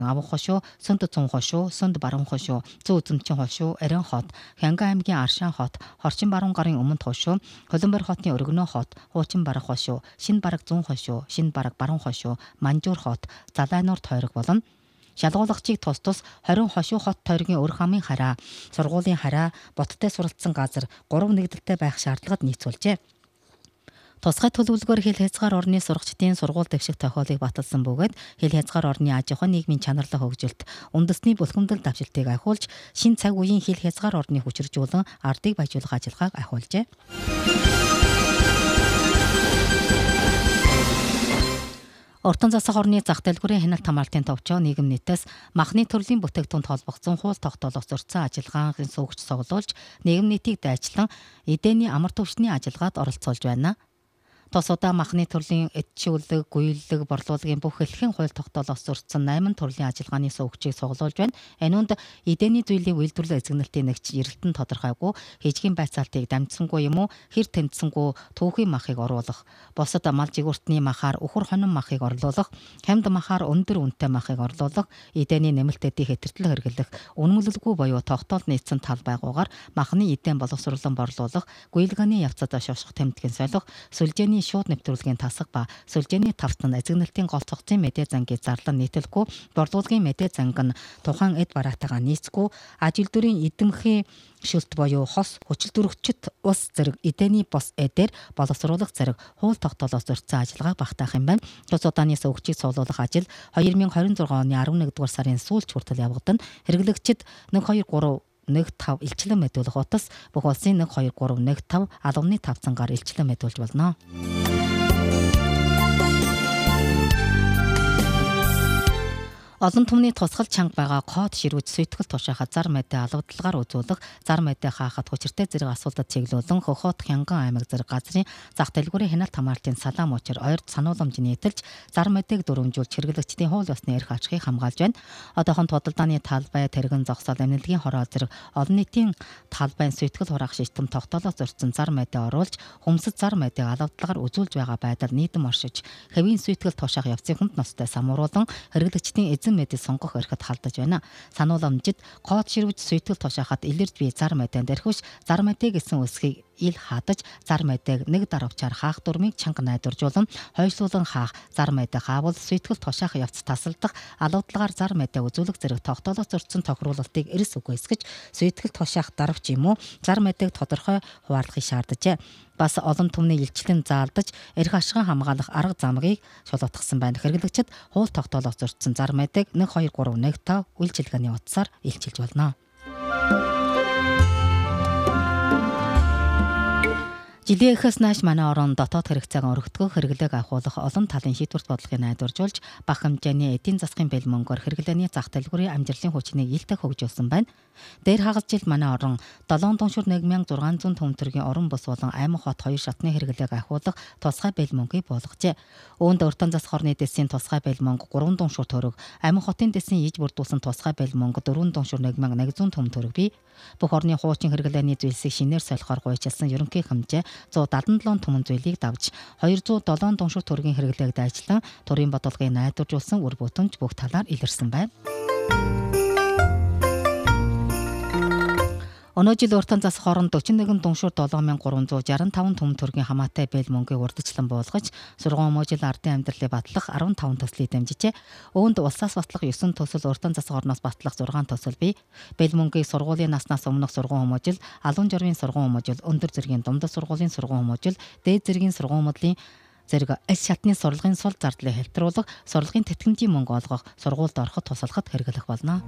Авах хошуу, Сөнд цун хошуу, Сөнд баруун хошуу, Зүүн үзэмчийн хошуу, Арин хот, Хянган аймгийн Аршаан хот, Хорчин баруун гарын Өмнөд хошуу, Хөлбөмбөр хотын Өргөнөө хот, Хуучин бараг хошуу, Шинэ бараг зүүн хошуу, Шинэ бараг баруун хошуу, Манжуур хот, Залайнуур тойрог болон шалгуулагчийг тус 20 хошуу хот тойргийн өр хамын хараа, сургуулийн хараа, боттой суралцсан газар 3 нэгдэлтэй байх шаардлагад нийцүүлжээ. Тусгай төлөвлөгөөр хил хязгаар орны сурагчдын сургууль дэвших тохиолыг баталсан бөгөөд хил хязгаар орны аж ахуйн нийгмийн чанарлах хөгжилт, үндэсний бүлхэмдэл давшилтыг ахиулж, шин цаг үеийн хил хязгаар орны хүчиржүүлэн ардыг баяжуулах ажиллагааг ахиулжээ. Ортон засаг орны зах дэлгүүрийн хяналт хамгаалтын товчоо нийгэм нийтээс махны төрлийн бүтээгдэхүүнт холбогдсон хууль тогтоолох зөрчсөн ажиллагааны суугч цуглуулж, нийгэм нийтийг дайчлан эдээний амар түвшний ажиллагаад оролцуулж байна. Тус удаа махны төрлийн эдчүүлэг, гуйлэг, борлуулагын бүх хэлхийн хууль тогтоолоос зөрчсөн 8 төрлийн ажиллагааны суугчийг цуглуулж байна. Энэ үнд эдээний зүйлийн үйлдвэрлэл эзэгнэлтийн нэгж эрэлтэн тодорхойгүй, хижгийн байцаалтыг дамжсангүй юм уу, хэр тэмцсэнгүй түүхийн махыг оруулах, бусад мал жигүүртний махаар үхэр хонин махыг орлуулах, хамд махаар өндөр үнэтэй махыг орлуулах, эдээний нэмэлтүүдийг хэтэртэл хэрэглэх, үнэмлэлгүй буюу тогтоол нийцсэн тал байгуугаар махны эдээн боловсруулан борлуулах, гуйлгааны явцад шошго тэмдгийн солих, сүлжээний шууд нэвтрүүлгийн тасах ба сүлжээний тавтан эзэгнэлтийн гол цогцын мэдээ зангийг зарлан нийтэлэхгүй, борлуулгын мэдээ занг нь тухайн эд бараатайгаа нийцэхгүй, ажил дүрийн эдэмхий шүлт буюу хос, хүчил дүрэгчит ус зэрэг эдээний бос эдээр боловсруулах зэрэг хууль тогтоолоос зөрчсөн ажиллагааг багтаах юм байна. Тус удааны сувгчийг цуглуулах ажил 2026 оны 11-р сарын сүүлч хүртэл явагдана. Хэрэглэгчид 12315 илчлэн мэдүүлэх утас бүх улсын 12315 албаны тавцангаар илчлэн мэдүүлж болно. Олон түмний тусгал чанга байгаа код ширүүж сүйтгэл тушаахад зар мэдээ алгадлагаар үзүүлэх, зар мэдээ хаахад хүчиртэй зэрэг асуудад чиглүүлэн Хөхөт Хянган аймаг зэрэг газрын зах дэлгүүрийн хяналт хамгаалтын салаам учир ойрд санууламж нийтэлж зар мэдээг дүрмжүүлж хэрэглэгчдийн хууль ёсны эрх ашигыг хамгаалж байна. Одоохон худалдааны талбай, тэрэгэн зогсоол, эмнэлгийн хороо зэрэг олон нийтийн талбайн сүйтгэл хураах систем тогтоолоос зөрчсөн зар мэдээ оруулж, хүмсэд зар мэдээг алгадлагаар үзүүлж байгаа байдал нийтэм оршиж, хэвийн сүйтгэл тушаах явцыг хүнд ностой самууруулан хэрэглэгчдийн мэдээ сонгох эрхэд халдаж байна. Санууламжид код ширвэж сүйтгэл тушаахад илэрж буй зар мэдээнд эрхвш зар мэдээ гэсэн үсгийг ил хадаж зар мэдээг нэг даравчаар хаах дүрмийг чанга найдваржуулан хойшлуулан хаах, зар мэдээ хаавал сүйтгэл тушаах явц тасалдах, алгадлагаар зар мэдээ үзүүлэх зэрэг тогтоолоос зөрчсөн тохируулалтыг эрс үгүйсгэж сүйтгэл тушаах даравч юм уу зар мэдээг тодорхой хуваарлахыг шаарджээ. Бас олон түмний илчлэн заалдаж эрх ашигын хамгаалах арга замыг шулуутгасан байна. Хэрэглэгчид хууль тогтоолоос зөрчсөн зар мэдээг 12315 үйлчилгээний утсаар илчилж болно. Жилийн эхээс нааш манай орон дотоод хэрэгцээг өргөдгөх, хэрэглээг ахиулах олон талын шийдвэрт бодлогыг найдваржуулж, бага хэмжээний эдийн засгийн бэлмөнгөөр хэрэглээний зах дэлгүүрийн амжилтын хүчнийг илтэх хөгжүүлсэн байна. Дээр хагас жилд манай орон 7 дуншуур 1600 төвөмтөргийн орон бус болон аймаг хот 2 шатны хэрэглээг ахиулах тусгай бэлмөнгийг болгожээ. Үүнд Ортон засаг орны дэсийн тусгай бэлмөнг 3 дуншуур төгрөг, аймаг хотын дэсийн иж бүрдүүлсэн тусгай бэлмөнг 4 дуншуур 1100 төвөмтөрөг бий. Бүх орны хуучин хэрэглээний зүйлсийг шинээр солихоор гуйчилсан ерөнхий хэмжээ 177 түмэн зүйлийг давж 207 дуншуур төгрөгийн хэрэглээг дайчлан төрийн бодлогыг найдваржуулсан үр бүтэмж бүх талаар илэрсэн байна. Өнөө жил Ортон засаг орон 41 дуншуур 7365 түмэн төгрөгийн хамаатай бэлмөнгийг урдчлан буулгаж, сургууль мужил ардын амьдралыг батлах 15 төслийг дэмжижээ. Үүнд улсаас батлах 9 төсөл, Ортон засаг орноос батлах 6 төсөл бий. Бэлмөнгийг сургуулийн наснаас өмнөх сургууль мужил, алуун журмын сургууль мужил, өндөр зэргийн дундад сургуулийн сургууль мужил, дээд зэргийн сургууль мужлын зэрэг аль шатны сурлагын сул зардлыг хэлтруулах, сурлагын тэтгэмжийн мөнгө олгох, сургуульд ороход тусалахад хэрэглэх болно.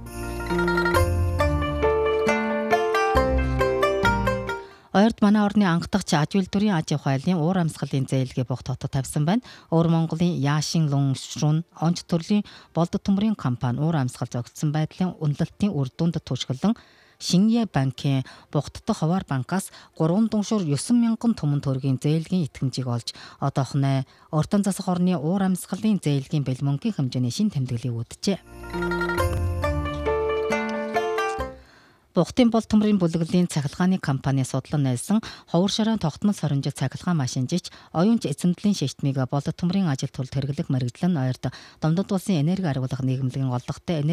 Ойрд манай орны анхдагч аж үйлдвэрийн аж ахуй айлын уур амьсгалын зээлгээ бүх дотод тавьсан байна. Уур Монголын Яашин Лун Шрун онц төрлийн болдог төмрийн компани уур амьсгал зохицсон байдлын үнэлэлтийн үр дүнд түшгэлэн Шинье банкын Бугтдах хуваар банкаас 3 дуншуур 9000 түмэн төгрөгийн зээлгийн итгэмжийг олж, одоохноо Ортон засаг орны уур амьсгалын зээлгийн бэлмөнгийн хэмжээний шин тэмдэглэлийг үүджээ. Бугтын бол төмрийн бүлэглэлийн цахилгааны компани судлан нээлсэн ховор шараан тогтмол соринжит цахилгаан машинжиж оюунч эзэмдлийн шийтмийг болот төмрийн ажил тулд хэрэглэх мэрэгжил нь ойрд Домдод улсын энерги ариулга нийгэмлэгийн олдогтой